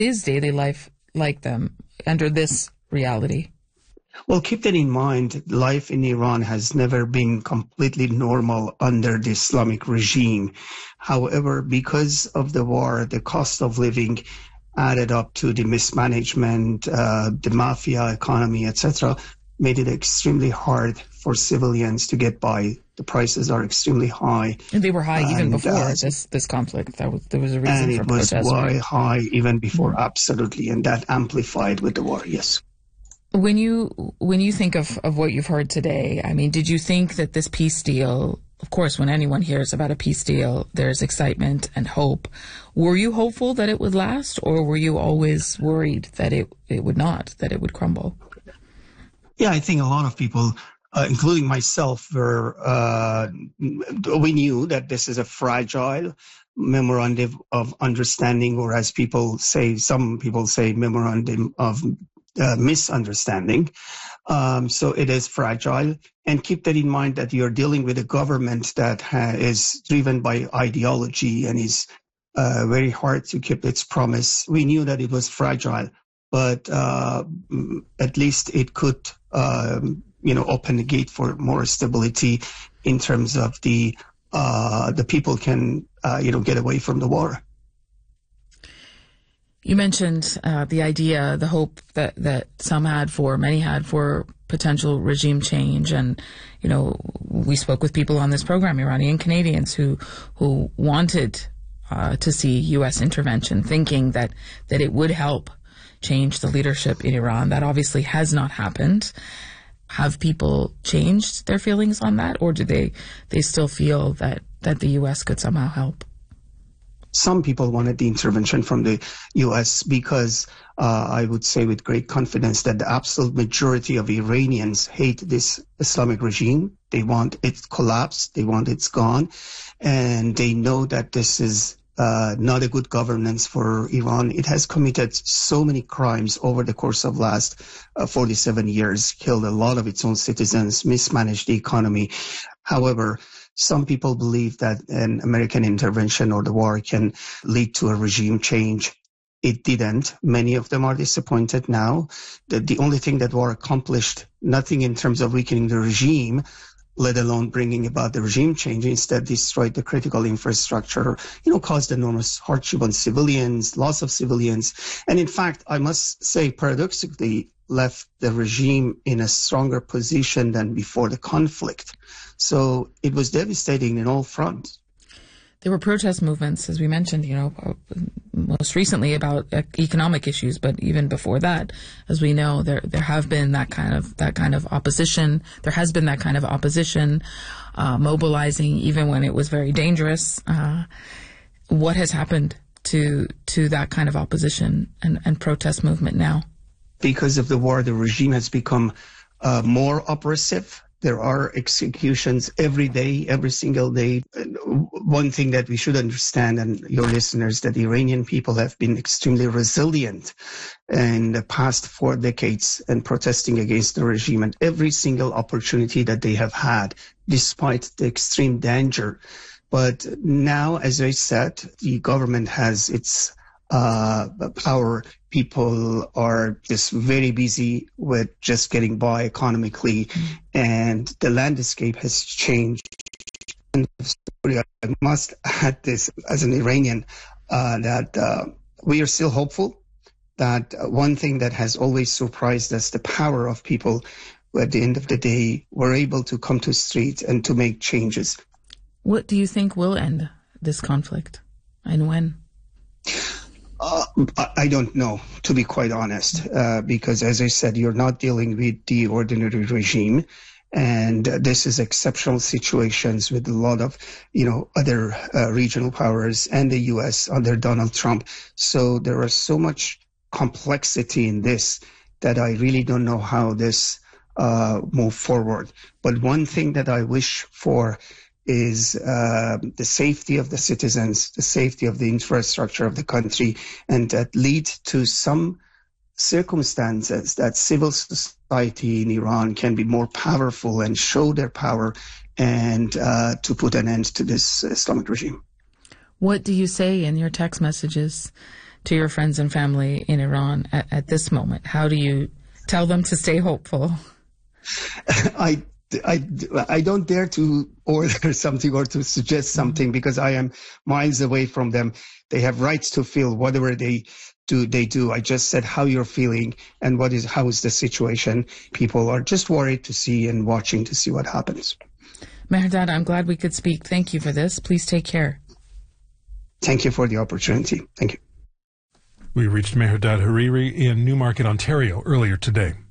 is daily life like them under this reality? Well, keep that in mind. Life in Iran has never been completely normal under the Islamic regime. However, because of the war, the cost of living added up to the mismanagement, the mafia economy, etc., made it extremely hard for civilians to get by. The prices are extremely high. And they were high even before this conflict. There was a reason for protest. And it was right? high even before, absolutely. And that amplified with the war, yes. When you think of what you've heard today, I mean, did you think that this peace deal, of course, when anyone hears about a peace deal, there's excitement and hope. Were you hopeful that it would last, or were you always worried that it would not, that it would crumble? Yeah, I think a lot of people, including myself, we knew that this is a fragile memorandum of understanding, or as some people say, memorandum of misunderstanding. So it is fragile. And keep that in mind that you're dealing with a government that is driven by ideology and is very hard to keep its promise. We knew that it was fragile, but at least it could, open the gate for more stability in terms of the people can, get away from the war. You mentioned the idea, the hope that many had for potential regime change. And, we spoke with people on this program, Iranian Canadians, who wanted to see U.S. intervention, thinking that it would help change the leadership in Iran. That obviously has not happened. Have people changed their feelings on that, or do they still feel that the U.S. could somehow help? Some people wanted the intervention from the U.S. because I would say with great confidence that the absolute majority of Iranians hate this Islamic regime. They want it collapsed. They want it gone. And they know that this is not a good governance for Iran. It has committed so many crimes over the course of last 47 years, killed a lot of its own citizens, mismanaged the economy. However, some people believe that an American intervention or the war can lead to a regime change. It didn't. Many of them are disappointed now. The only thing that war accomplished, nothing in terms of weakening the regime, let alone bringing about the regime change, instead destroyed the critical infrastructure, caused enormous hardship on civilians, loss of civilians. And in fact, I must say, paradoxically, left the regime in a stronger position than before the conflict. So it was devastating in all fronts. There were protest movements, as we mentioned, most recently about economic issues, but even before that, as we know, there have been that kind of opposition. There has been that kind of opposition, mobilizing even when it was very dangerous. What has happened to that kind of opposition and protest movement now? Because of the war, the regime has become more oppressive. There are executions every day, every single day. One thing that we should understand, and your listeners, that the Iranian people have been extremely resilient in the past 4 decades and protesting against the regime, and every single opportunity that they have had, despite the extreme danger. But now, as I said, the government has its power. People are just very busy with just getting by economically, and the landscape has changed. And I must add this as an Iranian, that we are still hopeful that one thing that has always surprised us, the power of people who at the end of the day were able to come to the street and to make changes. What do you think will end this conflict, and when? I don't know, to be quite honest, because as I said, you're not dealing with the ordinary regime, and this is exceptional situations with a lot of, other regional powers and the U.S. under Donald Trump. So there is so much complexity in this that I really don't know how this move forward. But one thing that I wish for is the safety of the citizens, the safety of the infrastructure of the country, and that lead to some circumstances that civil society in Iran can be more powerful and show their power, and to put an end to this Islamic regime. What do you say in your text messages to your friends and family in Iran at this moment? How do you tell them to stay hopeful? I don't dare to order something or to suggest something because I am miles away from them. They have rights to feel whatever they do. I just said how you're feeling and how is the situation. People are just worried to see and watching to see what happens. Mehrdad, I'm glad we could speak. Thank you for this. Please take care. Thank you for the opportunity. Thank you. We reached Mehrdad Hariri in Newmarket, Ontario earlier today.